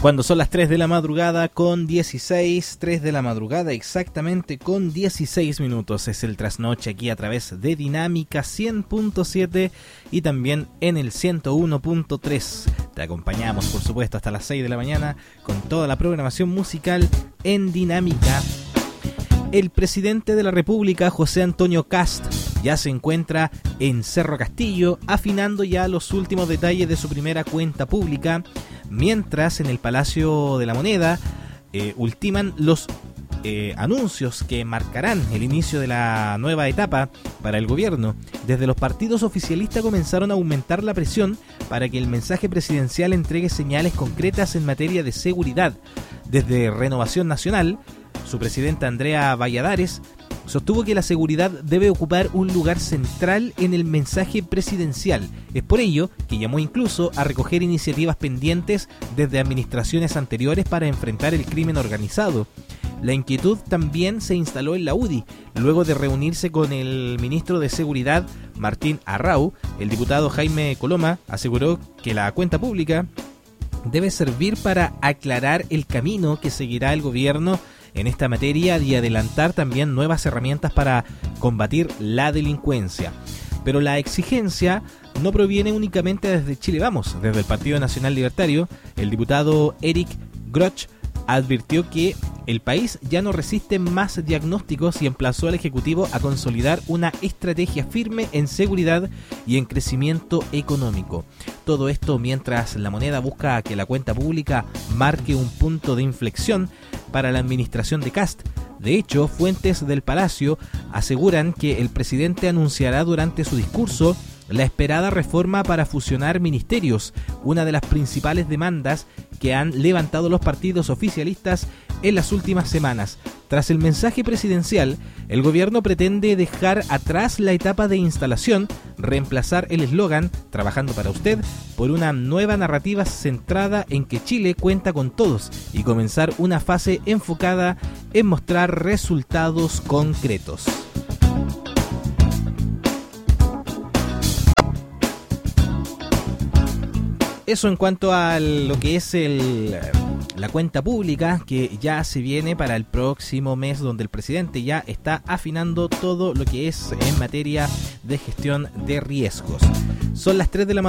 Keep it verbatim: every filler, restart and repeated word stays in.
Cuando son las tres de la madrugada con dieciséis, tres de la madrugada exactamente con dieciséis minutos. Es el trasnoche aquí a través de Dinámica cien punto siete y también en el ciento uno punto tres. Te acompañamos, por supuesto, hasta las seis de la mañana con toda la programación musical en Dinámica. El presidente de la República, José Antonio Kast, ya se encuentra en Cerro Castillo, afinando ya los últimos detalles de su primera cuenta pública, mientras en el Palacio de la Moneda eh, ultiman los eh, anuncios que marcarán el inicio de la nueva etapa para el gobierno. Desde los partidos oficialistas comenzaron a aumentar la presión para que el mensaje presidencial entregue señales concretas en materia de seguridad. Desde Renovación Nacional, su presidenta Andrea Valladares sostuvo que la seguridad debe ocupar un lugar central en el mensaje presidencial. Es por ello que llamó incluso a recoger iniciativas pendientes desde administraciones anteriores para enfrentar el crimen organizado. La inquietud también se instaló en la U D I. Luego de reunirse con el ministro de Seguridad, Martín Arrau, el diputado Jaime Coloma aseguró que la cuenta pública debe servir para aclarar el camino que seguirá el gobierno en esta materia y adelantar también nuevas herramientas para combatir la delincuencia. Pero la exigencia no proviene únicamente desde Chile Vamos. Desde el Partido Nacional Libertario, el diputado Eric Groch advirtió que el país ya no resiste más diagnósticos y emplazó al Ejecutivo a consolidar una estrategia firme en seguridad y en crecimiento económico. Todo esto mientras la Moneda busca que la cuenta pública marque un punto de inflexión para la administración de Kast. De hecho, fuentes del Palacio aseguran que el presidente anunciará durante su discurso la esperada reforma para fusionar ministerios, una de las principales demandas que han levantado los partidos oficialistas en las últimas semanas. Tras el mensaje presidencial, el gobierno pretende dejar atrás la etapa de instalación, reemplazar el eslogan "Trabajando para usted" por una nueva narrativa centrada en que Chile cuenta con todos y comenzar una fase enfocada en mostrar resultados concretos. Eso en cuanto a lo que es el, la cuenta pública que ya se viene para el próximo mes, donde el presidente ya está afinando todo lo que es en materia de gestión de riesgos. Son las tres de la